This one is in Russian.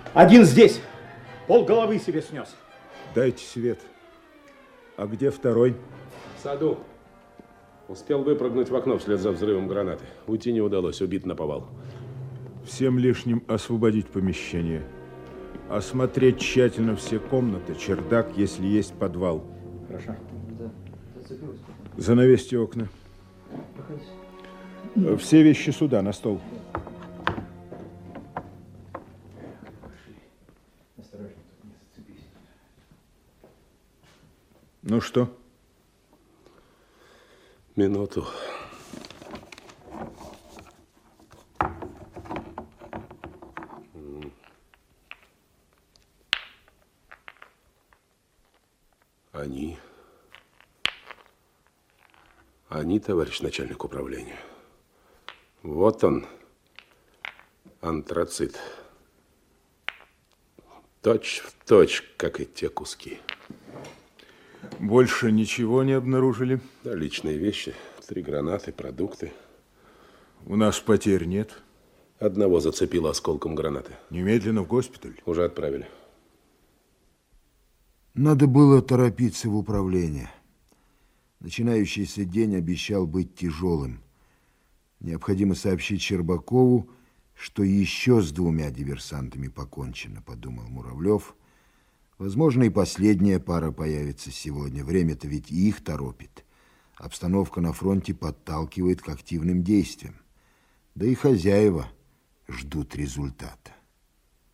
Один здесь. Полголовы себе снес. Дайте свет. А где второй? В саду. Успел выпрыгнуть в окно вслед за взрывом гранаты. Уйти не удалось, убит наповал. Всем лишним освободить помещение. Осмотреть тщательно все комнаты, чердак, если есть подвал. Хорошо. Занавесьте окна. Все вещи сюда, на стол. Ну что? Минуту. Они, товарищ начальник управления. Вот он, антрацит. Точь в точь, как и те куски. Больше ничего не обнаружили? Да, личные вещи. 3 гранаты, продукты. У нас потерь нет. Одного зацепило осколком гранаты. Немедленно в госпиталь. Уже отправили. Надо было торопиться в управление. Начинающийся день обещал быть тяжелым. Необходимо сообщить Щербакову, что еще с 2 диверсантами покончено, подумал Муравлев. Возможно, и последняя пара появится сегодня. Время-то ведь и их торопит. Обстановка на фронте подталкивает к активным действиям. Да и хозяева ждут результата.